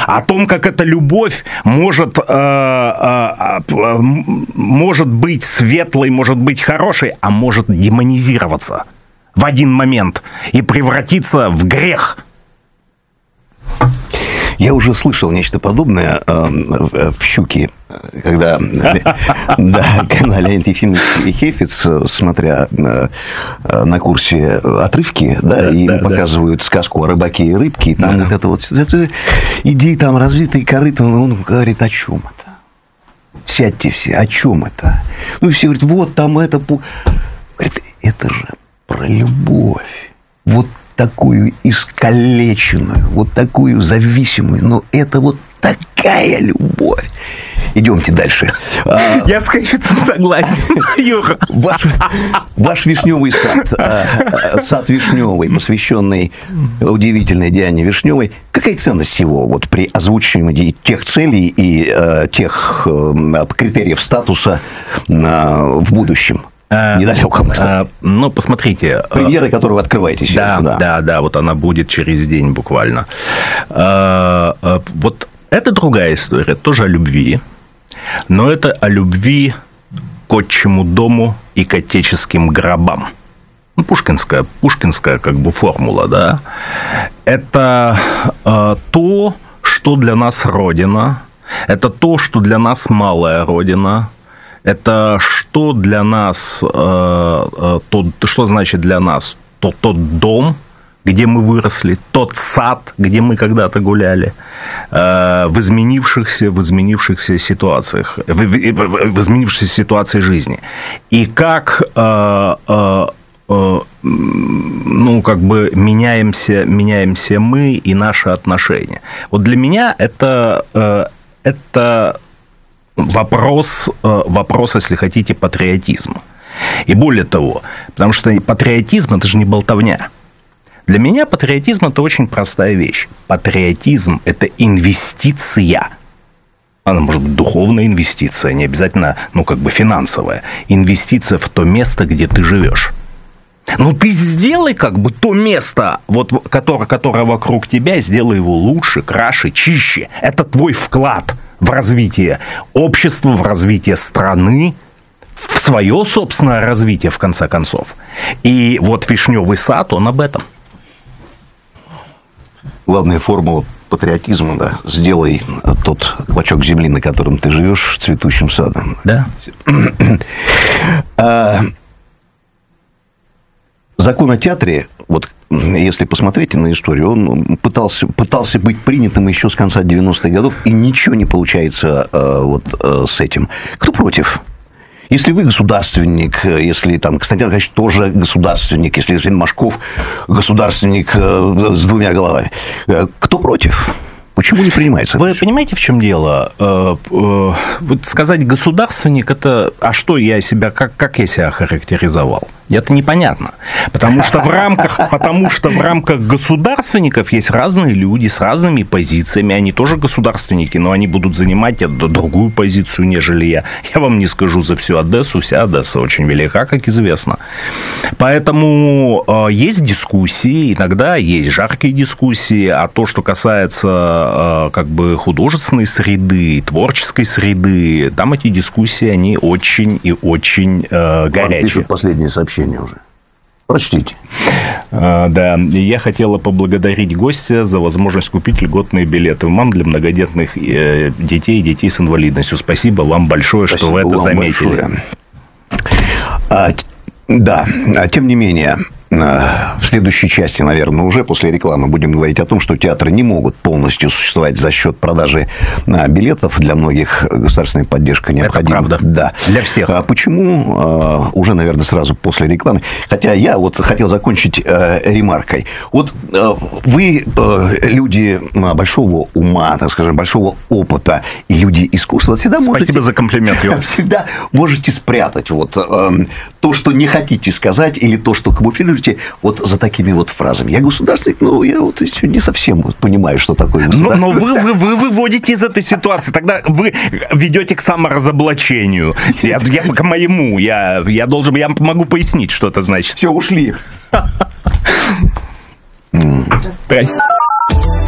о том, как эта любовь может быть светлой, может быть хорошей, а может демонизироваться в один момент и превратиться в грех. Я уже слышал нечто подобное в «Щуке», когда Леонид Ефимович Хейфиц, смотря на курсе отрывки, им показывают сказку о рыбаке и рыбке, и там вот это вот идеи там разбитые корыто, он говорит, о чем это? Сядьте все, о чем это? Ну, и все говорят, вот там это... Говорит, это же про любовь. Вот такую искалеченную, вот такую зависимую, но это вот такая любовь. Идемте дальше. Я с Хейфицем согласен, Юра. Ваш вишневый сад Вишневый, посвященный удивительной Диане Вишневой. Какая ценность его вот при озвучивании тех целей и тех критериев статуса в будущем? Недалеком, кстати. Ну, посмотрите. Премьера, которую вы открываете сегодня. Да, вот она будет через день буквально. Вот это другая история, тоже о любви, но это о любви к отчему дому и к отеческим гробам. Ну, пушкинская как бы формула, да. Это то, что для нас Родина, это то, что для нас малая Родина. Это что для нас, что значит для нас тот дом, где мы выросли, тот сад, где мы когда-то гуляли, в изменившихся ситуациях, в изменившейся ситуации жизни. И как, ну, как бы меняемся мы и наши отношения. Вот для меня это вопрос, если хотите, патриотизма. И более того, потому что патриотизм – это же не болтовня. Для меня патриотизм – это очень простая вещь. Патриотизм – это инвестиция. Она может быть духовная инвестиция, не обязательно, ну, как бы финансовая. Инвестиция в то место, где ты живешь. Ну, ты сделай как бы то место, вот, которое вокруг тебя, сделай его лучше, краше, чище. Это твой вклад в развитие общества, в развитие страны, в свое собственное развитие, в конце концов. И вот «Вишневый сад», он об этом. Главная формула патриотизма, да, сделай тот клочок земли, на котором ты живешь, цветущим садом. Да. Закон о театре, вот если посмотреть на историю, он пытался быть принятым еще с конца 90-х годов, и ничего не получается вот с этим. Кто против? Если вы государственник, если там Константин Аркадьевич тоже государственник, если Машков государственник с двумя головами, кто против? Почему не принимается? Вы понимаете, в чем дело? Вот сказать государственник – это… А что я себя… Как я себя характеризовал? Это непонятно. Потому что в рамках государственников есть разные люди с разными позициями. Они тоже государственники, но они будут занимать другую позицию, нежели я. Я вам не скажу за всю Одессу. Вся Одесса очень велика, как известно. Поэтому есть дискуссии, иногда есть жаркие дискуссии. А то, что касается как бы художественной среды, творческой среды, там эти дискуссии, они очень и очень горячие. Пишут последнее сообщение уже. Прочтите. Да, я хотела поблагодарить гостя за возможность купить льготные билеты в МАМ для многодетных детей и детей с инвалидностью. Спасибо вам большое, что вы это заметили. Да, тем не менее, в следующей части, наверное, уже после рекламы будем говорить о том, что театры не могут полностью существовать за счет продажи билетов. Для многих государственная поддержка необходима. Это правда. Да. Для всех. А почему? Уже, наверное, сразу после рекламы. Хотя я вот хотел закончить ремаркой. Вот вы люди большого ума, так скажем, большого опыта и люди искусства всегда можете... Спасибо за комплимент, Юр. Всегда можете спрятать вот то, что не хотите сказать, или то, что камуфлируете, вот за такими вот фразами. Я государственник, но я вот еще не совсем понимаю, что такое государство. Но вы выводите из этой ситуации. Тогда вы ведете к саморазоблачению. Я к моему. Я могу пояснить, что это значит. Все, ушли. Здрасте.